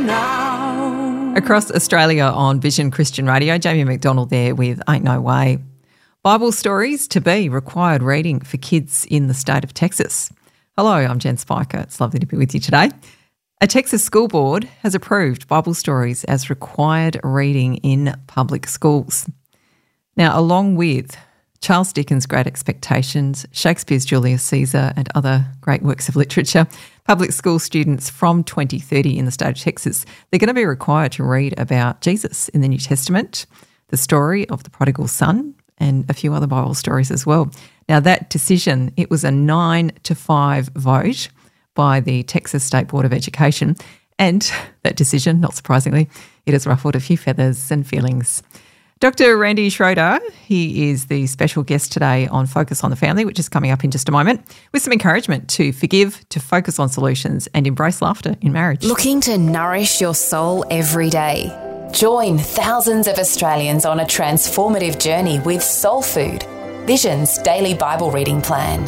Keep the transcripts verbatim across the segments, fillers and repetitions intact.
now. Across Australia on Vision Christian Radio, Jamie McDonald there with Ain't No Way. Bible stories to be required reading for kids in the state of Texas. Hello, I'm Jen Spiker. It's lovely to be with you today. A Texas school board has approved Bible stories as required reading in public schools. Now, along with Charles Dickens' Great Expectations, Shakespeare's Julius Caesar and other great works of literature, public school students from twenty thirty in the state of Texas, they're going to be required to read about Jesus in the New Testament, the story of the prodigal son, and a few other Bible stories as well. Now, that decision, it was a nine to five vote by the Texas State Board of Education, and that decision, not surprisingly, it has ruffled a few feathers and feelings. Doctor Randy Schroeder, he is the special guest today on Focus on the Family, which is coming up in just a moment, with some encouragement to forgive, to focus on solutions and embrace laughter in marriage. Looking to nourish your soul every day? Join thousands of Australians on a transformative journey with Soul Food, Vision's daily Bible reading plan.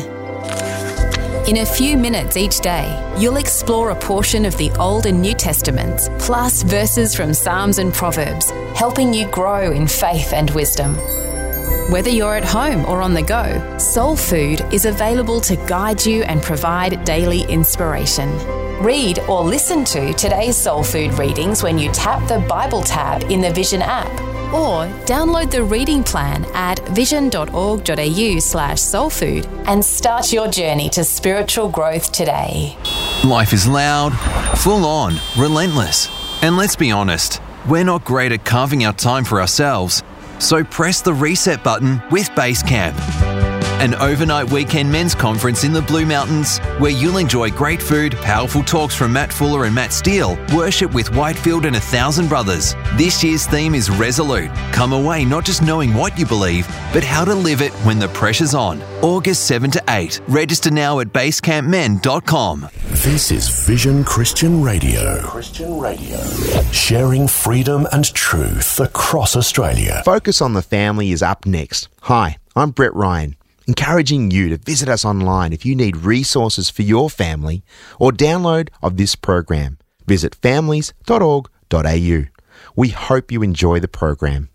In a few minutes each day, you'll explore a portion of the Old and New Testaments, plus verses from Psalms and Proverbs, helping you grow in faith and wisdom. Whether you're at home or on the go, Soul Food is available to guide you and provide daily inspiration. Read or listen to today's Soul Food readings when you tap the Bible tab in the Vision app, or download the reading plan at vision.org.au slash soulfood and start your journey to spiritual growth today. Life is loud, full on, relentless. And let's be honest, we're not great at carving out time for ourselves. So press the reset button with Basecamp, an overnight weekend men's conference in the Blue Mountains where you'll enjoy great food, powerful talks from Matt Fuller and Matt Steele, worship with Whitefield and a thousand brothers. This year's theme is Resolute. Come away not just knowing what you believe, but how to live it when the pressure's on. August seventh to eighth. Register now at basecamp men dot com. This is Vision Christian Radio. Christian Radio. Sharing freedom and truth across Australia. Focus on the Family is up next. Hi, I'm Brett Ryan, encouraging you to visit us online if you need resources for your family or download of this program. Visit families dot org dot a u. We hope you enjoy the program.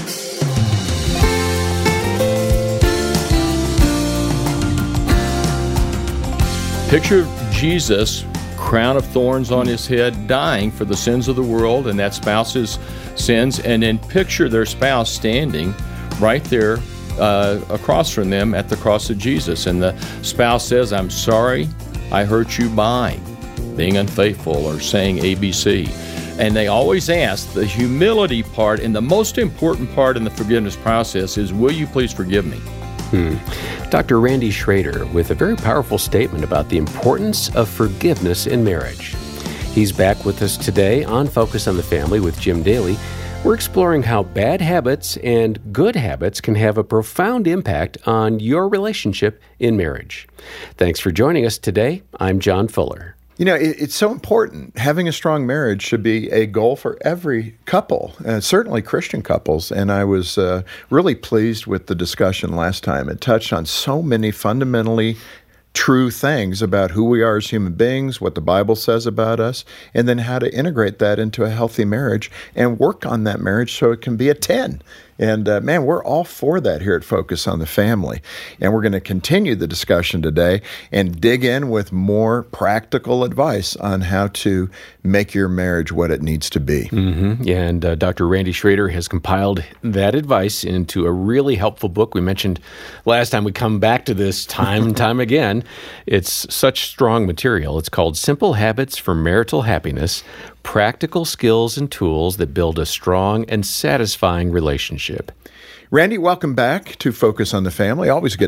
Picture Jesus, crown of thorns on his head, dying for the sins of the world and that spouse's sins, and then picture their spouse standing right there uh, across from them at the cross of Jesus. And the spouse says, "I'm sorry I hurt you by being unfaithful," or saying A B C. And they always ask the humility part, and the most important part in the forgiveness process is, "Will you please forgive me?" Hmm. Doctor Randy Schroeder with a very powerful statement about the importance of forgiveness in marriage. He's back with us today on Focus on the Family with Jim Daly. We're exploring how bad habits and good habits can have a profound impact on your relationship in marriage. Thanks for joining us today. I'm John Fuller. You know, it, it's so important. Having a strong marriage should be a goal for every couple, uh, certainly Christian couples. And I was uh, really pleased with the discussion last time. It touched on so many fundamentally true things about who we are as human beings, what the Bible says about us, and then how to integrate that into a healthy marriage and work on that marriage so it can be a ten. And uh, man, we're all for that here at Focus on the Family. And we're going to continue the discussion today and dig in with more practical advice on how to make your marriage what it needs to be. Mm-hmm. And uh, Doctor Randy Schroeder has compiled that advice into a really helpful book. We mentioned last time, we come back to this time and time again. It's such strong material. It's called Simple Habits for Marital Happiness, Practical Skills and Tools that Build a Strong and Satisfying Relationship. Randy, welcome back to Focus on the Family. Always good